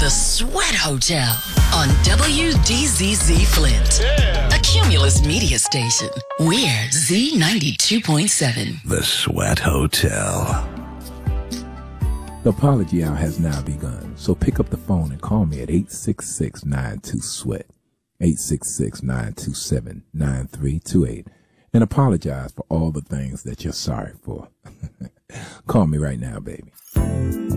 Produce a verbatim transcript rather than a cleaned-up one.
The Sweat Hotel on W D Z Z Flint. Yeah. A Cumulus media station. We're Z ninety-two point seven. The Sweat Hotel. The apology hour has now begun, so pick up the phone and call me at eight six six, nine two, SWEAT, eight six six, nine two seven, nine three two eight, and apologize for all the things that you're sorry for. Call me right now, baby.